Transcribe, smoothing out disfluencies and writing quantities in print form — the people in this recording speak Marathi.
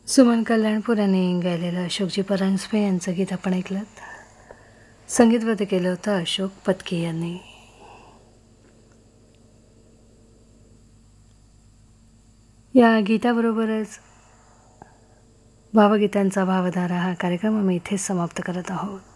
सुमन कल्याणपूर यांनी गायलेलं अशोकजी परांजपे यांचं गीत आपण ऐकलं. संगीतबद्ध केलं होतं अशोक पत्की यांनी. या गीताबरोबरच भावगीतांचा भावधारा हा कार्यक्रम आम्ही इथेच समाप्त करत आहोत.